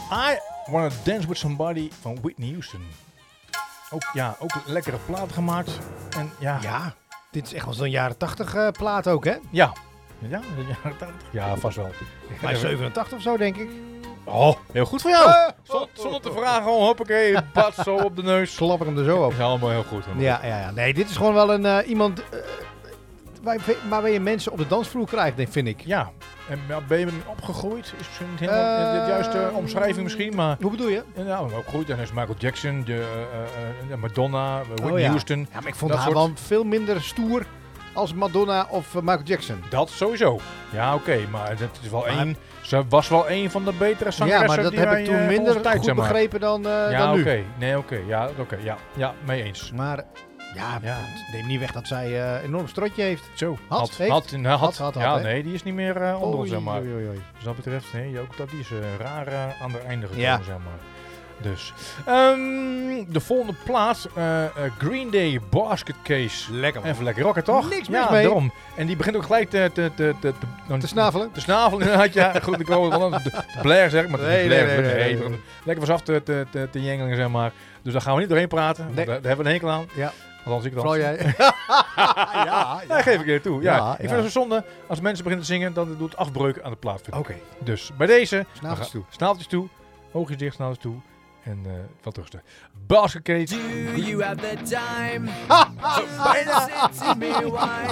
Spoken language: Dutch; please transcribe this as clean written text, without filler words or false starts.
I Wanna Dance With Somebody van Whitney Houston. Ook een lekkere plaat gemaakt. En Ja, dit is echt wel zo'n jaren 80 plaat ook, hè? Ja, de jaren 80. Ja, vast wel. Bij 87 of zo, denk ik. Oh, heel goed voor jou. Zonder te vragen, gewoon hoppakee, bad zo op de neus. Klapper hem er zo op. Dat is allemaal heel goed. Ja. Nee, dit is gewoon wel een iemand waar je mensen op de dansvloer krijgt, vind ik. Ja, en ben je met hem opgegroeid? Is misschien niet helemaal de juiste omschrijving misschien, maar... Hoe bedoel je? Ja, opgegroeid. En is Michael Jackson, Madonna, Whitney Houston. Ja, maar ik vond haar wel veel minder stoer als Madonna of Michael Jackson. Dat sowieso. Ja, oké, maar dat is wel één... Ze was wel een van de betere zangeressen. Ja, maar dat heb ik toen minder tijd, goed begrepen dan nu. Oké. Ja, mee eens. Maar neem niet weg dat zij een enorm strotje heeft. Zo, had. Ja, nee, die is niet meer onder ons, zeg maar. Oei. Dus dat betreft, nee, ook dat die is raar aan het einde gekomen, Ja. zeg maar. Dus. De volgende plaat, Green Day Basket Case. Lekker man. Even lekker rocken, toch? Niks mis ja, mee. Daarom. En die begint ook gelijk te snavelen. Te snavelen, inderdaad, ja. Goed, ik wou de Blair zeg ik, maar Nee. lekker was af te jengelingen, zeg maar. Dus daar gaan we niet doorheen praten, want daar hebben we een hekel aan. Ja. Althans, ik dan. Vooral jij. Ja, geef ik je toe. Ja. Ik vind het ja. zo zonde als mensen beginnen te zingen, dan doet het afbreuk aan de plaat. Oké. Dus bij deze, Snaveltjes toe. Snaaltjes toe, oogjes dicht, snaaltjes toe. En wat rusten. Basket Case. Do you have the time to sit to me why